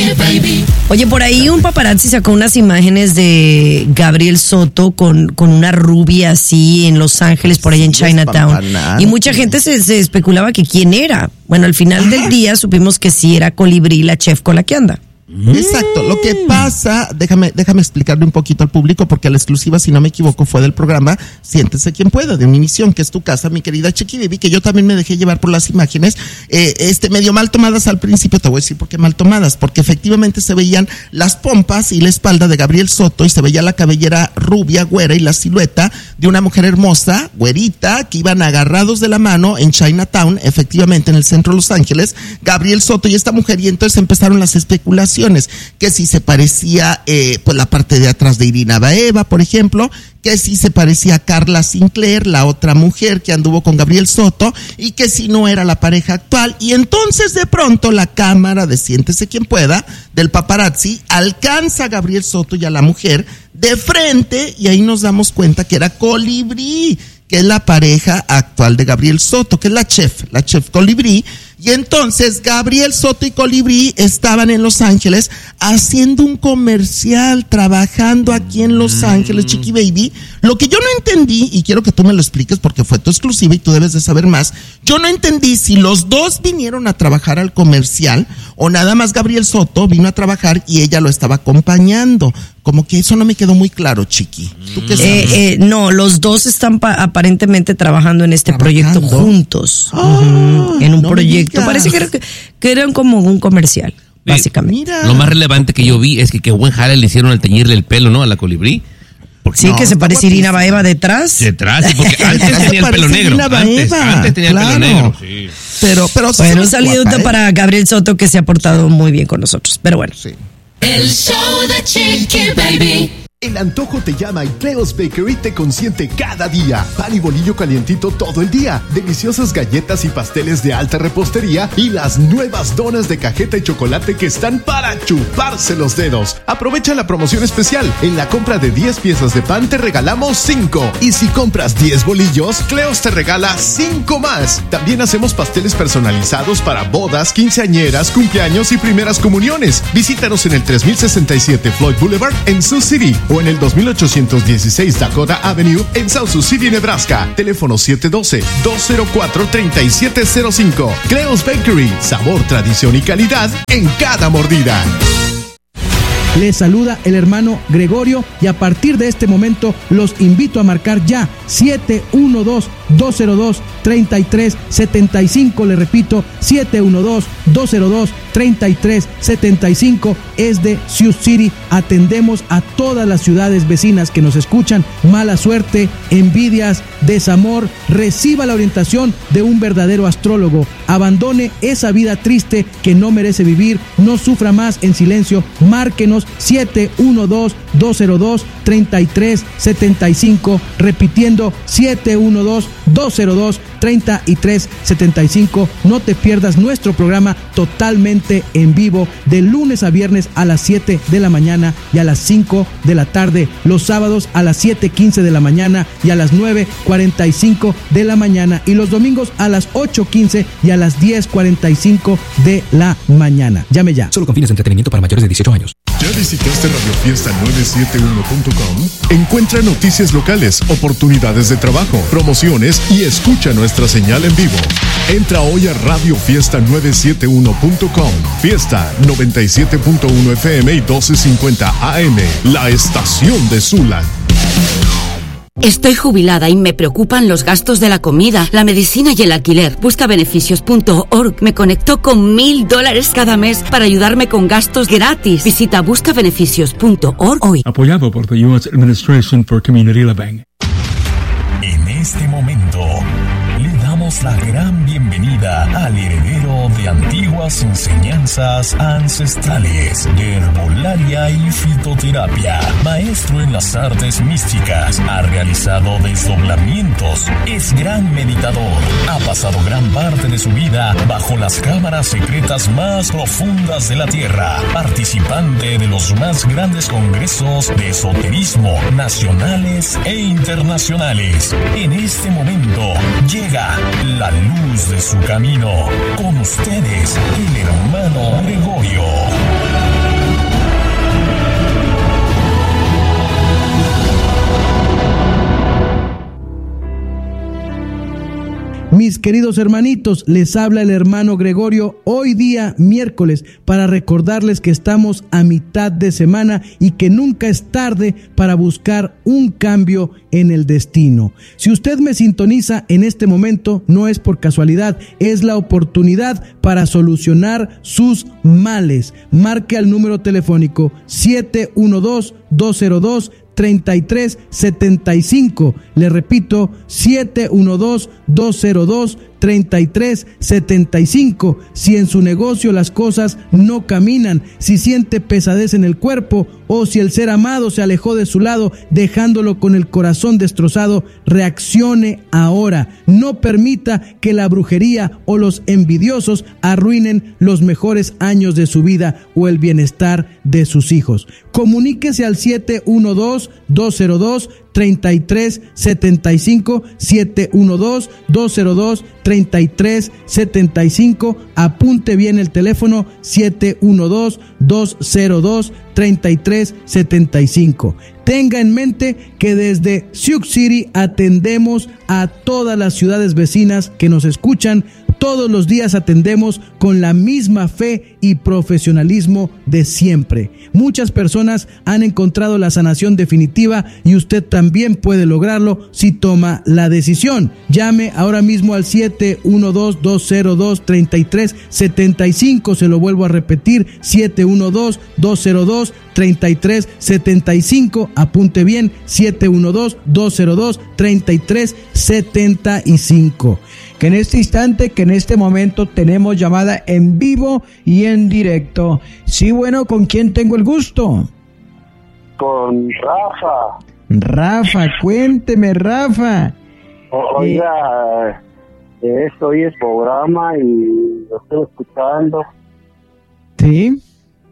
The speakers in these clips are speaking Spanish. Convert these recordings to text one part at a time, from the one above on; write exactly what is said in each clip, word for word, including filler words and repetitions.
baby. Oye, por ahí un paparazzi sacó unas imágenes de Gabriel Soto con, con una rubia así en Los Ángeles, por ahí en Chinatown. Y mucha gente se, se especulaba que quién era. Bueno, al final del día supimos que sí era Colibrí, la chef con la que anda. Exacto, lo que pasa, déjame, déjame explicarle un poquito al público, porque la exclusiva, si no me equivoco, fue del programa Siéntese Quien Pueda, de Univisión, que es tu casa, mi querida Chiqui Baby, que yo también me dejé llevar por las imágenes, eh, este, medio mal tomadas al principio. Te voy a decir por qué mal tomadas, porque efectivamente se veían las pompas y la espalda de Gabriel Soto, y se veía la cabellera rubia, güera, y la silueta de una mujer hermosa, güerita, que iban agarrados de la mano en Chinatown, efectivamente en el centro de Los Ángeles, Gabriel Soto y esta mujer, y entonces empezaron las especulaciones, que si se parecía, eh, pues la parte de atrás de Irina Baeva, por ejemplo, que si se parecía a Carla Sinclair, la otra mujer que anduvo con Gabriel Soto, y que si no era la pareja actual. Y entonces de pronto la cámara de Siéntese Quien Pueda, del paparazzi, alcanza a Gabriel Soto y a la mujer de frente, y ahí nos damos cuenta que era Colibrí, que es la pareja actual de Gabriel Soto, que es la chef, la chef Colibrí. Y entonces Gabriel Soto y Colibrí estaban en Los Ángeles haciendo un comercial, trabajando aquí en Los Ángeles, Chiqui Baby. Lo que yo no entendí, y quiero que tú me lo expliques porque fue tu exclusiva y tú debes de saber más, yo no entendí si los dos vinieron a trabajar al comercial o nada más Gabriel Soto vino a trabajar y ella lo estaba acompañando. Como que eso no me quedó muy claro, Chiqui. ¿Tú qué sabes? Eh, eh, no, los dos están pa- aparentemente trabajando en este ¿Trabajando? proyecto juntos. Oh, uh-huh, en un no proyecto. Parece que, era, que eran como un comercial, básicamente. Mira. Lo más relevante que yo vi es que qué buen jale le hicieron al teñirle el pelo, ¿no? A la Colibrí. Porque Sí, no, que se está parece Irina guapísima. Baeva detrás. detrás, sí, porque antes Se tenía el pelo parece negro. Irina Antes, Baeva, antes tenía claro. el pelo negro. Sí. Pero, pero sí Bueno, un se ve saludo guapa, ¿eh? para Gabriel Soto, que se ha portado muy bien con nosotros. Pero bueno. Sí. El show de Chiqui Baby. El antojo te llama y Cleo's Bakery te consiente cada día. Pan y bolillo calientito todo el día. Deliciosas galletas y pasteles de alta repostería y las nuevas donas de cajeta y chocolate que están para chuparse los dedos. Aprovecha la promoción especial. En la compra de diez piezas de pan te regalamos cinco. Y si compras diez bolillos, Cleo's te regala cinco más. También hacemos pasteles personalizados para bodas, quinceañeras, cumpleaños y primeras comuniones. Visítanos en el tres mil sesenta y siete Floyd Boulevard en Sioux City o en el dos mil ochocientos dieciséis Dakota Avenue en South Sioux City, Nebraska. Teléfono siete uno dos, dos cero cuatro, tres siete cero cinco. Cleo's Bakery, sabor, tradición y calidad en cada mordida. Les saluda el hermano Gregorio y a partir de este momento los invito a marcar ya siete uno dos, dos cero dos, tres tres siete cinco. Le repito, siete uno dos, dos cero dos, tres tres siete cinco. Es de Sioux City. Atendemos a todas las ciudades vecinas que nos escuchan. Mala suerte, envidias, desamor. Reciba la orientación de un verdadero astrólogo. Abandone esa vida triste que no merece vivir. No sufra más en silencio. Márquenos siete uno dos, dos cero dos, tres tres siete cinco. Repitiendo, siete uno dos, dos cero dos, tres tres siete cinco. No te pierdas nuestro programa totalmente en vivo de lunes a viernes a las siete de la mañana y a las cinco de la tarde. Los sábados a las siete quince de la mañana y a las nueve cuarenta y cinco de la mañana. Y los domingos a las ocho quince y a las diez cuarenta y cinco de la mañana. Llame ya. Solo con fines de entretenimiento para mayores de dieciocho años. ¿Ya visitaste radio fiesta nueve siete uno punto com? Encuentra noticias locales, oportunidades de trabajo, promociones y escucha nuestra señal en vivo. Entra hoy a radio fiesta nueve siete uno punto com. Fiesta noventa y siete punto uno F M y doce cincuenta A M. La estación de Zula. Estoy jubilada y me preocupan los gastos de la comida, la medicina y el alquiler. busca beneficios punto org me conectó con mil dólares cada mes para ayudarme con gastos gratis. Visita busca beneficios punto org hoy. Apoyado por the U S Administration for Community Living. En este momento le damos la gran bienvenida al heredero de antiguas enseñanzas ancestrales de herbolaria y fitoterapia, maestro en las artes místicas, ha realizado desdoblamientos, es gran meditador, ha pasado gran parte de su vida bajo las cámaras secretas más profundas de la tierra, participante de los más grandes congresos de esoterismo nacionales e internacionales. En este momento llega la luz de su camino. Con ustedes, el hermano Gregorio. queridos hermanitos, les habla el hermano Gregorio hoy día miércoles para recordarles que estamos a mitad de semana y que nunca es tarde para buscar un cambio en el destino. Si usted me sintoniza en este momento, no es por casualidad, es la oportunidad para solucionar sus males. Marque al número telefónico siete uno dos, dos cero dos, tres tres siete cinco. Le repito, siete uno dos, dos cero dos, tres tres siete cinco. Si en su negocio las cosas no caminan, si siente pesadez en el cuerpo o si el ser amado se alejó de su lado dejándolo con el corazón destrozado, reaccione ahora. No permita que la brujería o los envidiosos arruinen los mejores años de su vida o el bienestar de sus hijos. Comuníquese al siete uno dos, dos cero dos, tres tres siete cinco, siete uno dos, dos cero dos, tres tres siete cinco. Apunte bien el teléfono siete uno dos, dos cero dos, tres tres siete cinco. Tenga en mente que desde Sioux City atendemos a todas las ciudades vecinas que nos escuchan. Todos los días atendemos con la misma fe y profesionalismo de siempre. Muchas personas han encontrado la sanación definitiva y usted también puede lograrlo si toma la decisión. Llame ahora mismo al siete uno dos, dos cero dos, tres tres siete cinco. Se lo vuelvo a repetir, siete uno dos, dos cero dos, tres tres siete cinco. Apunte bien, siete uno dos, dos cero dos, tres tres siete cinco. Que en este instante, que en este momento tenemos llamada en vivo y en directo. Sí, bueno, ¿con quién tengo el gusto? Con Rafa. Rafa, cuénteme, Rafa. O, oiga, eh, estoy en el programa y lo estoy escuchando. ¿Sí?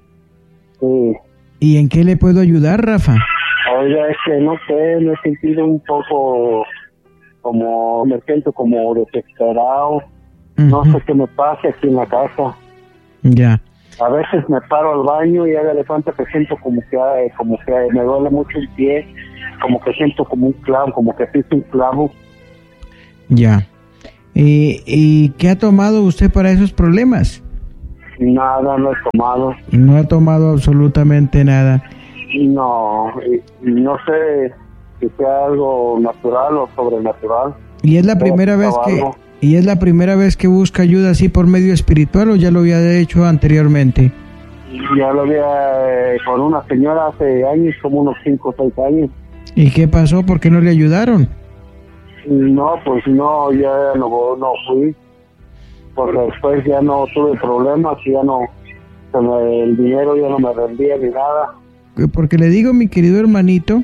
Sí. ¿Y en qué le puedo ayudar, Rafa? Oiga, es que no sé, me he sentido un poco... como me siento como desesperado, uh-huh. No sé qué me pasa aquí en la casa. Ya. A veces me paro al baño y haga de cuenta que siento como que como que me duele mucho el pie, como que siento como un clavo, como que piso un clavo. Ya. ¿Y, ¿Y qué ha tomado usted para esos problemas? Nada, no he tomado. No ha tomado absolutamente nada. No, no sé que sea algo natural o sobrenatural. ¿Y es la primera vez que y es la primera vez que busca ayuda así por medio espiritual o ya lo había hecho anteriormente? Ya lo había eh, con una señora hace años, como unos cinco o seis años. ¿Y qué pasó? ¿Por qué no le ayudaron? No, pues no, ya no, no fui, porque después ya no tuve problemas, ya no, el dinero ya no me rendía ni nada. Porque le digo, mi querido hermanito,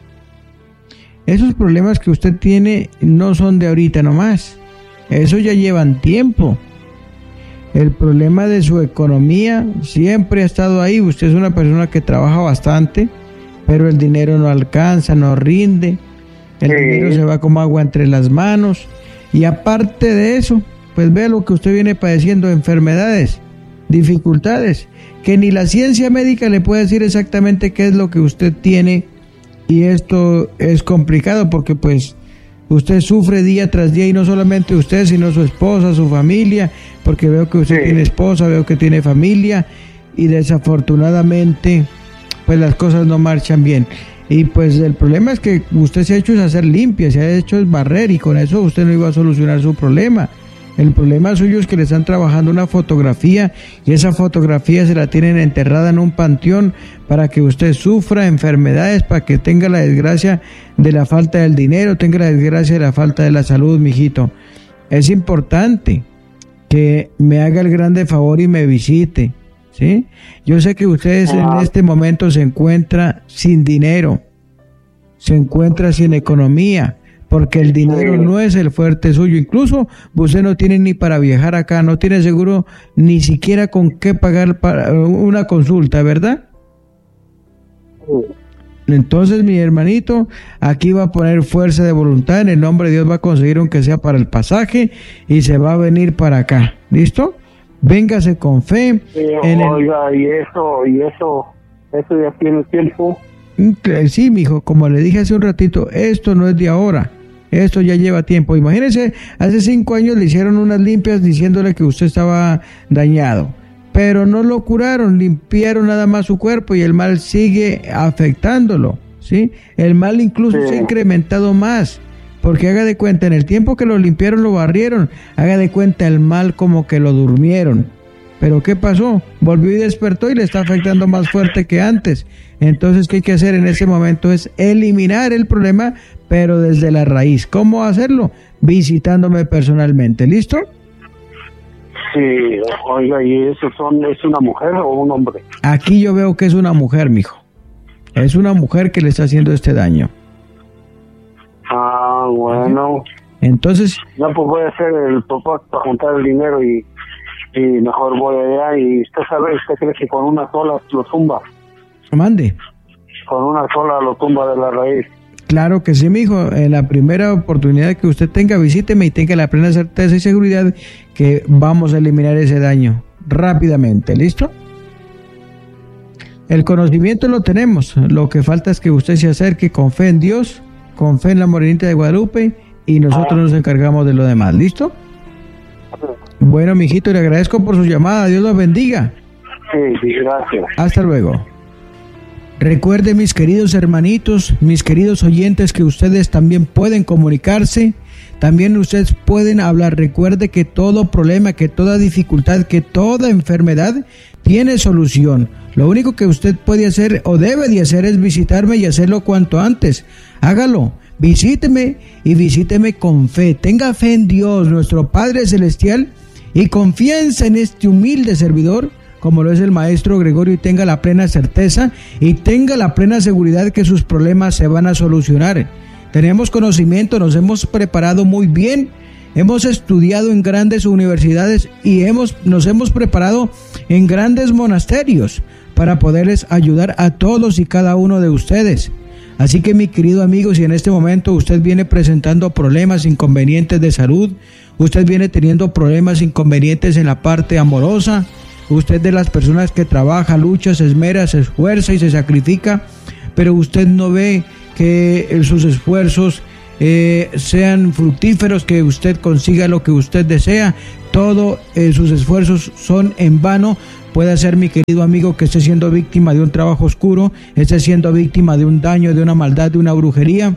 esos problemas que usted tiene no son de ahorita nomás. Esos ya llevan tiempo. El problema de su economía siempre ha estado ahí. Usted es una persona que trabaja bastante, pero el dinero no alcanza, no rinde. El sí. dinero se va como agua entre las manos. Y aparte de eso, pues vea lo que usted viene padeciendo, enfermedades, dificultades, que ni la ciencia médica le puede decir exactamente qué es lo que usted tiene. Y esto es complicado porque pues usted sufre día tras día y no solamente usted, sino su esposa, su familia, porque veo que usted sí. tiene esposa, veo que tiene familia y desafortunadamente pues las cosas no marchan bien. Y pues el problema es que usted se ha hecho es hacer limpia, se ha hecho es barrer y con eso usted no iba a solucionar su problema. El problema suyo es que le están trabajando una fotografía y esa fotografía se la tienen enterrada en un panteón para que usted sufra enfermedades, para que tenga la desgracia de la falta del dinero, tenga la desgracia de la falta de la salud, mijito. Es importante que me haga el grande favor y me visite, ¿sí? Yo sé que usted en este momento se encuentra sin dinero, se encuentra sin economía, porque el dinero no es el fuerte suyo. Incluso usted no tiene ni para viajar acá, no tiene seguro ni siquiera con qué pagar para una consulta, ¿verdad? Entonces, mi hermanito, aquí va a poner fuerza de voluntad, en el nombre de Dios va a conseguir aunque sea para el pasaje y se va a venir para acá, ¿listo? Véngase con fe. Sí, en oiga, el... y eso, y eso, eso ya tiene tiempo. Sí, mijo, como le dije hace un ratito, esto no es de ahora. Esto ya lleva tiempo. Imagínense, hace cinco años le hicieron unas limpias diciéndole que usted estaba dañado, pero no lo curaron, limpiaron nada más su cuerpo y el mal sigue afectándolo, ¿sí? El mal incluso sí. se ha incrementado más, porque haga de cuenta, en el tiempo que lo limpiaron, lo barrieron, haga de cuenta el mal como que lo durmieron. Pero ¿qué pasó? Volvió y despertó y le está afectando más fuerte que antes. Entonces, ¿qué hay que hacer en ese momento? Es eliminar el problema, pero desde la raíz. ¿Cómo hacerlo? Visitándome personalmente. ¿Listo? Sí, oiga, ¿y eso son, es una mujer o un hombre? Aquí yo veo que es una mujer, mijo. Es una mujer que le está haciendo este daño. Ah, bueno. Entonces... No, pues voy a hacer el propósito para juntar el dinero y... y mejor voy allá. Y usted sabe, usted cree que con una sola lo tumba. Mande. Con una sola lo tumba de la raíz. Claro que sí, mijo. En la primera oportunidad que usted tenga, visíteme y tenga la plena certeza y seguridad que vamos a eliminar ese daño rápidamente. ¿Listo? El conocimiento lo tenemos. Lo que falta es que usted se acerque con fe en Dios, con fe en la Morenita de Guadalupe, y nosotros nos encargamos de lo demás. ¿Listo? Bueno, mijito, le agradezco por su llamada. Dios los bendiga. Sí, sí, gracias. Hasta luego. Recuerde, mis queridos hermanitos, mis queridos oyentes, que ustedes también pueden comunicarse. También ustedes pueden hablar. Recuerde que todo problema, que toda dificultad, que toda enfermedad tiene solución. Lo único que usted puede hacer o debe de hacer es visitarme y hacerlo cuanto antes. Hágalo. Visíteme y visíteme con fe. Tenga fe en Dios, nuestro Padre Celestial, y confianza en este humilde servidor, como lo es el maestro Gregorio, y tenga la plena certeza y tenga la plena seguridad que sus problemas se van a solucionar. Tenemos conocimiento, nos hemos preparado muy bien, hemos estudiado en grandes universidades y hemos, nos hemos preparado en grandes monasterios para poderles ayudar a todos y cada uno de ustedes. Así que, mi querido amigo, si en este momento usted viene presentando problemas, inconvenientes de salud, usted viene teniendo problemas, inconvenientes en la parte amorosa, usted de las personas que trabaja, lucha, se esmera, se esfuerza y se sacrifica, pero usted no ve que sus esfuerzos eh, sean fructíferos, que usted consiga lo que usted desea, todos eh, sus esfuerzos son en vano. Puede ser, mi querido amigo, que esté siendo víctima de un trabajo oscuro, esté siendo víctima de un daño, de una maldad, de una brujería,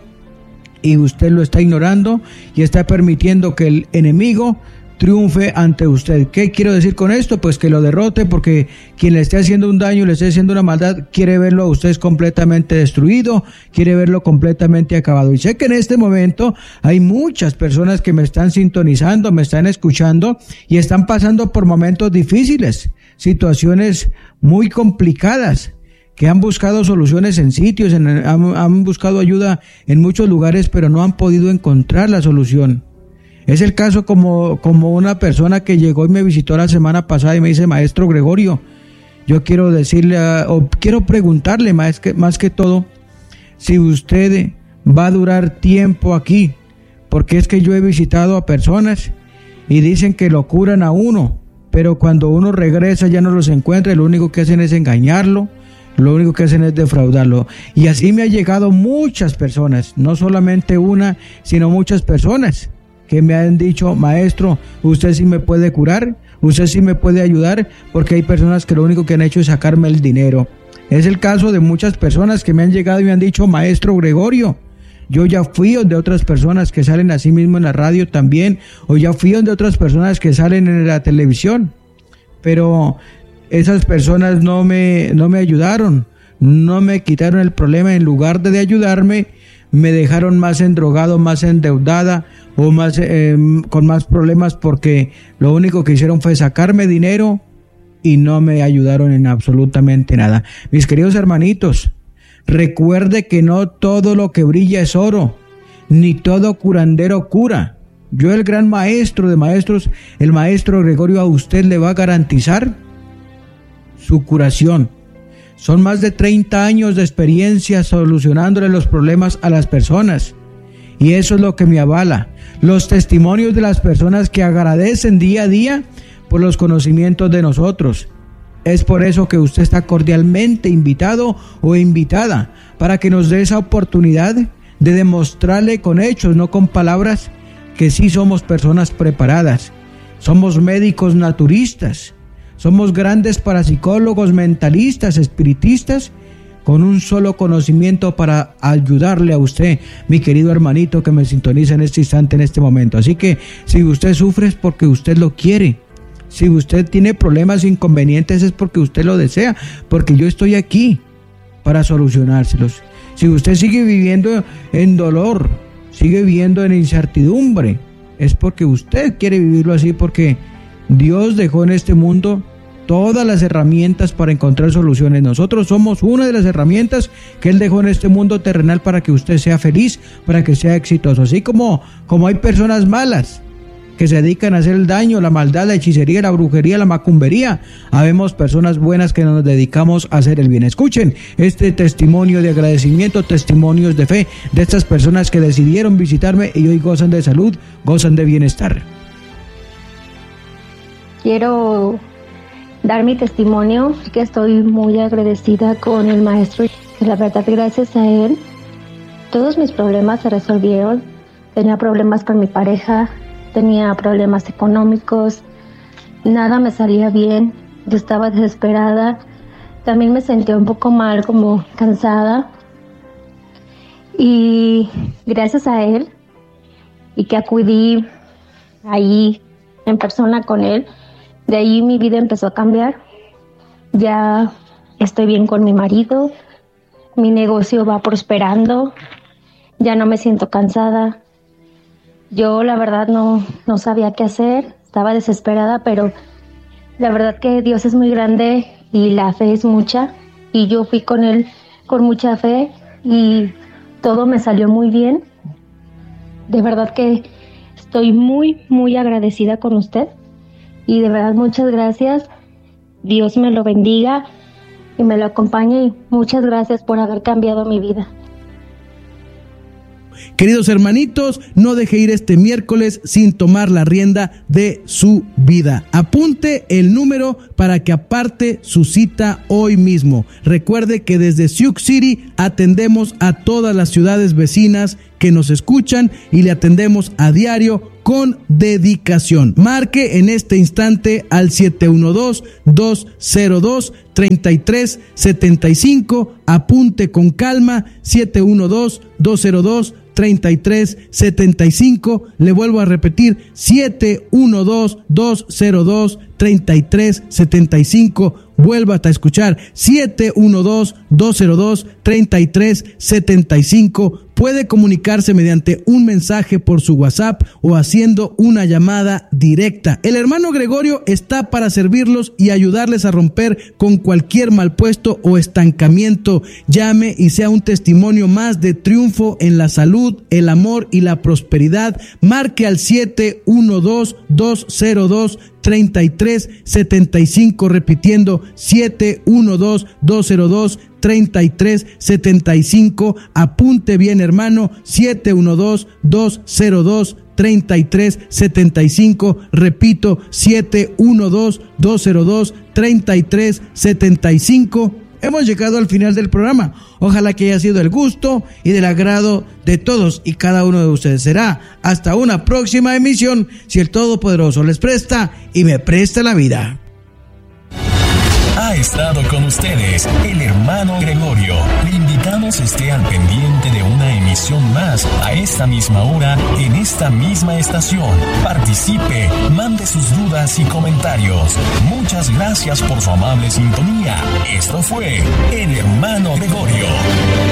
y usted lo está ignorando y está permitiendo que el enemigo triunfe ante usted. ¿Qué quiero decir con esto? Pues que lo derrote, porque quien le esté haciendo un daño, le esté haciendo una maldad, quiere verlo a usted completamente destruido, quiere verlo completamente acabado. Y sé que en este momento hay muchas personas que me están sintonizando, me están escuchando y están pasando por momentos difíciles, situaciones muy complicadas, que han buscado soluciones en sitios, en, han, han buscado ayuda en muchos lugares, pero no han podido encontrar la solución. Es el caso como, como una persona que llegó y me visitó la semana pasada y me dice: maestro Gregorio, yo quiero decirle, a, o quiero preguntarle más que, más que todo, si usted va a durar tiempo aquí, porque es que yo he visitado a personas y dicen que lo curan a uno, pero cuando uno regresa ya no los encuentra y lo único que hacen es engañarlo, lo único que hacen es defraudarlo. Y así me ha llegado muchas personas, no solamente una, sino muchas personas que me han dicho: maestro, usted sí me puede curar, usted sí me puede ayudar, porque hay personas que lo único que han hecho es sacarme el dinero. Es el caso de muchas personas que me han llegado y me han dicho: maestro Gregorio, yo ya fui donde otras personas que salen así mismo en la radio también, o ya fui donde otras personas que salen en la televisión, pero esas personas no me, no me ayudaron, no me quitaron el problema. En lugar de, de ayudarme, me dejaron más endrogado, más endeudada, o más eh, con más problemas, porque lo único que hicieron fue sacarme dinero y no me ayudaron en absolutamente nada. Mis queridos hermanitos, recuerde que no todo lo que brilla es oro, ni todo curandero cura. Yo, el gran maestro de maestros, el maestro Gregorio, a usted le va a garantizar su curación. Son más de treinta años de experiencia solucionándole los problemas a las personas, y eso es lo que me avala. Los testimonios de las personas que agradecen día a día por los conocimientos de nosotros. Es por eso que usted está cordialmente invitado o invitada para que nos dé esa oportunidad de demostrarle con hechos, no con palabras, que sí somos personas preparadas. Somos médicos naturistas, somos grandes parapsicólogos, mentalistas, espiritistas, con un solo conocimiento para ayudarle a usted, mi querido hermanito que me sintoniza en este instante, en este momento. Así que si usted sufre es porque usted lo quiere. Si usted tiene problemas, inconvenientes, es porque usted lo desea, porque yo estoy aquí para solucionárselos. Si usted sigue viviendo en dolor, sigue viviendo en incertidumbre, es porque usted quiere vivirlo así, porque Dios dejó en este mundo todas las herramientas para encontrar soluciones. Nosotros somos una de las herramientas que Él dejó en este mundo terrenal para que usted sea feliz, para que sea exitoso. Así como, como hay personas malas que se dedican a hacer el daño, la maldad, la hechicería, la brujería, la macumbería, habemos personas buenas que nos dedicamos a hacer el bien. Escuchen este testimonio de agradecimiento, testimonios de fe de estas personas que decidieron visitarme y hoy gozan de salud, gozan de bienestar. Quiero dar mi testimonio, que estoy muy agradecida con el maestro. La verdad, gracias a él, todos mis problemas se resolvieron. Tenía problemas con mi pareja, tenía problemas económicos, nada me salía bien, yo estaba desesperada, también me sentía un poco mal, como cansada. Y gracias a él, y que acudí ahí en persona con él, de ahí mi vida empezó a cambiar. Ya estoy bien con mi marido, mi negocio va prosperando, ya no me siento cansada. Yo la verdad no, no sabía qué hacer, estaba desesperada, pero la verdad que Dios es muy grande y la fe es mucha, y yo fui con él con mucha fe y todo me salió muy bien. De verdad que estoy muy, muy agradecida con usted. Y de verdad, muchas gracias. Dios me lo bendiga y me lo acompañe. Y muchas gracias por haber cambiado mi vida. Queridos hermanitos, no deje ir este miércoles sin tomar la rienda de su vida. Apunte el número para que aparte su cita hoy mismo. Recuerde que desde Sioux City atendemos a todas las ciudades vecinas que nos escuchan y le atendemos a diario con dedicación. Marque en este instante al siete uno dos, dos cero dos, tres tres siete cinco. Apunte con calma, siete uno dos, dos cero dos, tres tres siete cinco. Le vuelvo a repetir, siete uno dos, dos cero dos, tres tres siete cinco. Vuelva a escuchar, siete uno dos, dos cero dos, tres tres siete cinco. Puede comunicarse mediante un mensaje por su WhatsApp o haciendo una llamada directa. El hermano Gregorio está para servirlos y ayudarles a romper con cualquier mal puesto o estancamiento. Llame y sea un testimonio más de triunfo en la salud, el amor y la prosperidad. Marque al siete uno dos, dos cero dos, tres tres siete cinco, repitiendo siete uno dos, dos cero dos, tres tres siete cinco. Apunte bien, hermano, siete uno dos, dos cero dos, tres tres siete cinco. Repito, siete uno dos, dos cero dos, tres tres siete cinco. Hemos llegado al final del programa. Ojalá que haya sido del gusto y del agrado de todos y cada uno de ustedes. Será hasta una próxima emisión, si el Todopoderoso les presta y me presta la vida. Ha estado con ustedes el hermano Gregorio. Le invitamos esté al pendiente de una emisión más a esta misma hora en esta misma estación. Participe, mande sus dudas y comentarios. Muchas gracias por su amable sintonía. Esto fue el hermano Gregorio.